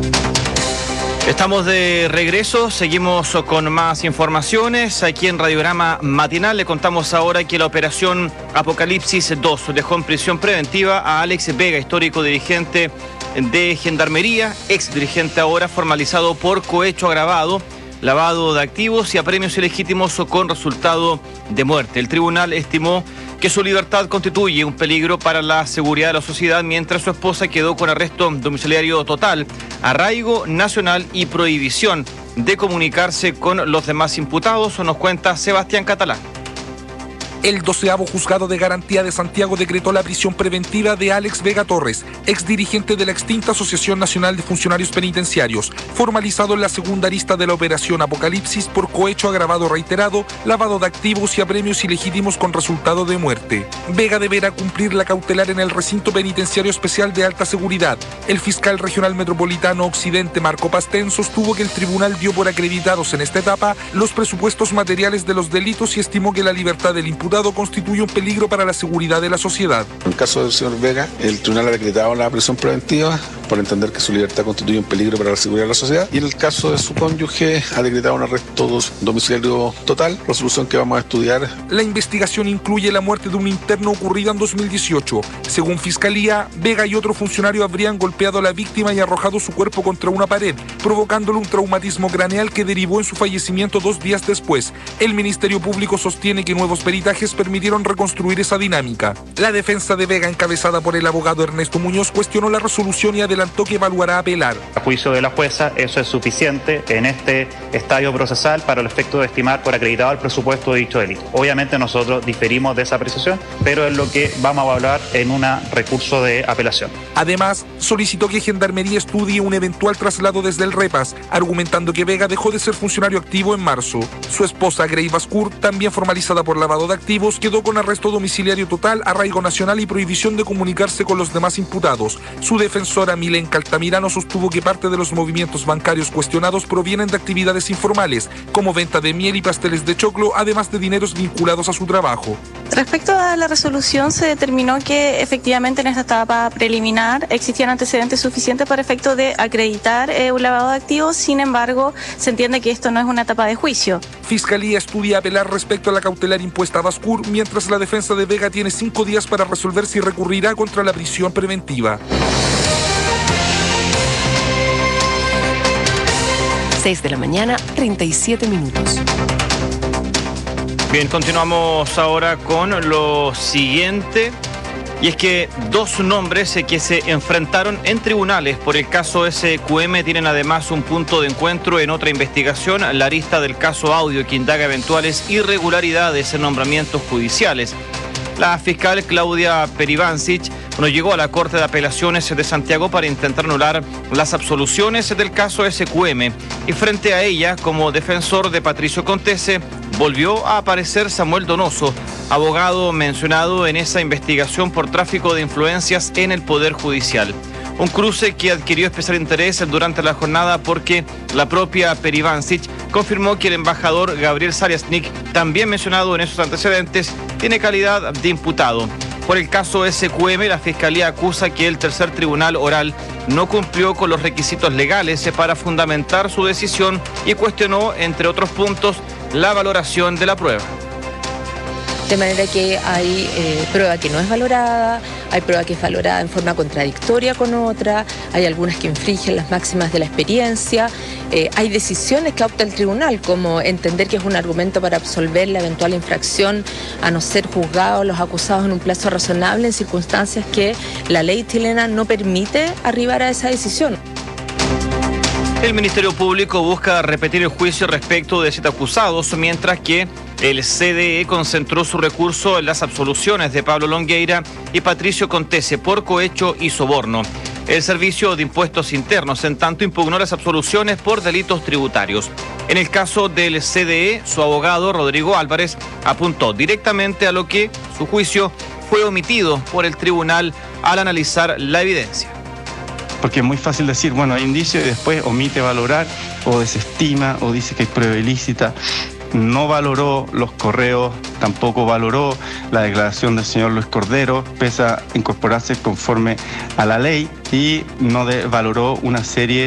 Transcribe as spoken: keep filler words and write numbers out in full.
Estamos de regreso, seguimos con más informaciones. Aquí en Radiograma Matinal le contamos ahora que la operación Apocalipsis dos dejó en prisión preventiva a Alex Vega, histórico dirigente de Gendarmería, ex dirigente ahora formalizado por cohecho agravado, lavado de activos y apremios ilegítimos con resultado de muerte. El tribunal estimó que su libertad constituye un peligro para la seguridad de la sociedad, mientras su esposa quedó con arresto domiciliario total, arraigo nacional y prohibición de comunicarse con los demás imputados, nos cuenta Sebastián Catalán. El doceavo Juzgado de Garantía de Santiago decretó la prisión preventiva de Alex Vega Torres, ex dirigente de la extinta Asociación Nacional de Funcionarios Penitenciarios, formalizado en la segunda arista de la operación Apocalipsis por cohecho agravado reiterado, lavado de activos y apremios ilegítimos con resultado de muerte. Vega deberá cumplir la cautelar en el recinto penitenciario especial de alta seguridad. El fiscal regional metropolitano Occidente, Marco Pastén, sostuvo que el tribunal dio por acreditados en esta etapa los presupuestos materiales de los delitos y estimó que la libertad del imputado constituye un peligro para la seguridad de la sociedad. En el caso del señor Vega, el tribunal ha decretado la prisión preventiva por entender que su libertad constituye un peligro para la seguridad de la sociedad, y en el caso de su cónyuge ha decretado un arresto domiciliario total, resolución que vamos a estudiar. La investigación incluye la muerte de un interno ocurrida en dos mil dieciocho. Según Fiscalía, Vega y otro funcionario habrían golpeado a la víctima y arrojado su cuerpo contra una pared, provocándole un traumatismo craneal que derivó en su fallecimiento dos días después. El Ministerio Público sostiene que nuevos peritajes permitieron reconstruir esa dinámica. La defensa de Vega, encabezada por el abogado Ernesto Muñoz, cuestionó la resolución y adelantó que evaluará apelar. A juicio de la jueza, eso es suficiente en este estadio procesal para el efecto de estimar por acreditado el presupuesto de dicho delito. Obviamente nosotros diferimos de esa apreciación, pero es lo que vamos a evaluar en un recurso de apelación. Además, solicitó que Gendarmería estudie un eventual traslado desde el Repas, argumentando que Vega dejó de ser funcionario activo en marzo. Su esposa, Grey Bascour, también formalizada por lavado de activos, quedó con arresto domiciliario total, arraigo nacional y prohibición de comunicarse con los demás imputados. Su defensora, Milenka Altamirano, sostuvo que parte de los movimientos bancarios cuestionados provienen de actividades informales, como venta de miel y pasteles de choclo, además de dineros vinculados a su trabajo. Respecto a la resolución, se determinó que efectivamente en esta etapa preliminar existían antecedentes suficientes para efecto de acreditar eh, un lavado de activos. Sin embargo, se entiende que esto no es una etapa de juicio. Fiscalía estudia apelar respecto a la cautelar impuesta a Bascour, mientras la defensa de Vega tiene cinco días para resolver si recurrirá contra la prisión preventiva. seis de la mañana, treinta y siete minutos. Bien, continuamos ahora con lo siguiente. Y es que dos nombres que se enfrentaron en tribunales por el caso S Q M tienen además un punto de encuentro en otra investigación, la arista del caso Audio, que indaga eventuales irregularidades en nombramientos judiciales. La fiscal Claudia Perivancic bueno, llegó a la Corte de Apelaciones de Santiago para intentar anular las absoluciones del caso S Q M. Y frente a ella, como defensor de Patricio Contese, volvió a aparecer Samuel Donoso, abogado mencionado en esa investigación por tráfico de influencias en el Poder Judicial. Un cruce que adquirió especial interés durante la jornada porque la propia Perivancic confirmó que el embajador Gabriel Sariasnik, también mencionado en esos antecedentes, tiene calidad de imputado. Por el caso S Q M, la Fiscalía acusa que el tercer tribunal oral no cumplió con los requisitos legales para fundamentar su decisión y cuestionó, entre otros puntos, la valoración de la prueba. De manera que hay eh, prueba que no es valorada, hay prueba que es valorada en forma contradictoria con otra, hay algunas que infringen las máximas de la experiencia, eh, hay decisiones que opta el tribunal, como entender que es un argumento para absolver la eventual infracción a no ser juzgados los acusados en un plazo razonable en circunstancias que la ley chilena no permite arribar a esa decisión. El Ministerio Público busca repetir el juicio respecto de siete acusados, mientras que el C D E concentró su recurso en las absoluciones de Pablo Longueira y Patricio Contese por cohecho y soborno. El Servicio de Impuestos Internos, en tanto, impugnó las absoluciones por delitos tributarios. En el caso del C D E, su abogado, Rodrigo Álvarez, apuntó directamente a lo que, su juicio, fue omitido por el tribunal al analizar la evidencia. Porque es muy fácil decir, bueno, hay indicio y después omite valorar o desestima o dice que hay prueba ilícita. No valoró los correos, tampoco valoró la declaración del señor Luis Cordero, pese a incorporarse conforme a la ley, y no de, valoró una serie